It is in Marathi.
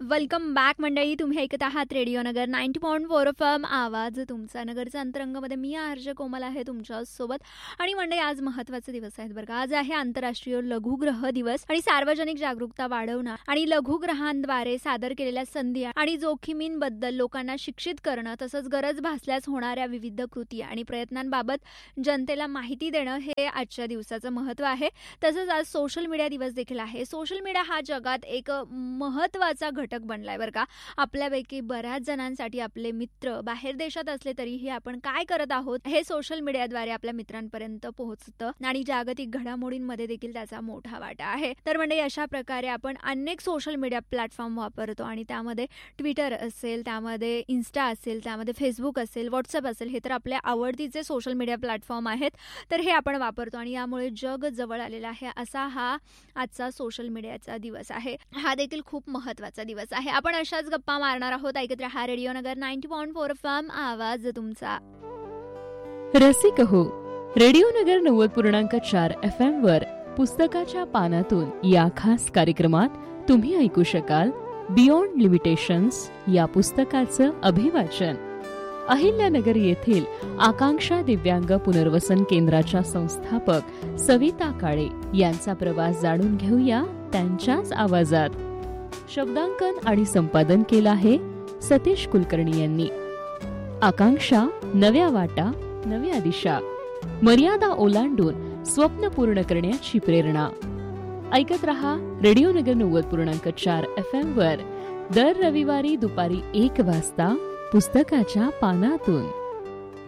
वेलकम बॅक मंडळी. तुम्ही ऐकत आहात रेडिओ नगर 90.4 FM. आवाज तुमचा. नगरच्या अंतरंगामध्ये मी आरजे कोमल आहे तुमच्यासोबत. आणि मंडळी, आज महत्त्वाचे दिवस आहेत बरं का. आज आहे आंतरराष्ट्रीय लघुग्रह दिवस. आणि सार्वजनिक जागरूकता वाढवणं आणि लघुग्रहांद्वारे सादर केलेल्या संधी आणि जोखमींबद्दल लोकांना शिक्षित करणं, तसंच गरज भासल्यास होणाऱ्या विविध कृती आणि प्रयत्नांबाबत जनतेला माहिती देणं हे आजच्या दिवसाचं महत्त्व आहे. तसंच आज सोशल मीडिया दिवस देखील आहे. सोशल मीडिया हा जगात एक महत्त्वाचा घटक बनलाय बरं का. आपल्यापैकी बऱ्याच जणांसाठी आपले मित्र बाहेर देशात असले तरीही आपण काय करत आहोत हे सोशल मीडियाद्वारे आपल्या मित्रांपर्यंत पोहोचतं आणि जागतिक घडामोडींमध्ये देखील त्याचा मोठा वाटा आहे. तर म्हणजे अशा प्रकारे आपण अनेक सोशल मीडिया प्लॅटफॉर्म वापरतो आणि त्यामध्ये ट्विटर असेल, त्यामध्ये इन्स्टा असेल, त्यामध्ये फेसबुक असेल, व्हॉट्सअप असेल, हे तर आपल्या आवडतीचे सोशल मीडिया प्लॅटफॉर्म आहेत. तर हे आपण वापरतो आणि यामुळे जग जवळ आलेला आहे असा हा आजचा सोशल मीडियाचा दिवस आहे. हा देखील खूप महत्त्वाचा दिवस आहे. आपण अशाच गप्पा मारणार आहोत. ऐकत रहा रेडिओ नगर 90.4 FM. आवाज तुमचा. रसिक हो, रेडिओ नगर 90.4 FM वर पुस्तकाच्या पानातून या खास कार्यक्रमात तुम्ही ऐकू शकाल बियॉन्ड लिमिटेशन्स या पुस्तकाचं अभिवाचन. अहिल्यानगर येथील आकांक्षा दिव्यांग पुनर्वसन केंद्राच्या संस्थापक सविता काळे यांचा प्रवास जाणून घेऊया त्यांच्याच आवाजात. शब्दांकन आणि संपादन केलं आहे सतीश कुलकर्णी यांनी. आकांक्षा, नव्या वाटा, नव्या दिशा, मर्यादा ओलांडून स्वप्न पूर्ण करण्याची प्रेरणा. ऐकत रहा रेडिओ नगर 90.4 FM वर दर रविवारी दुपारी 1 वाजता पुस्तकाच्या पानातून.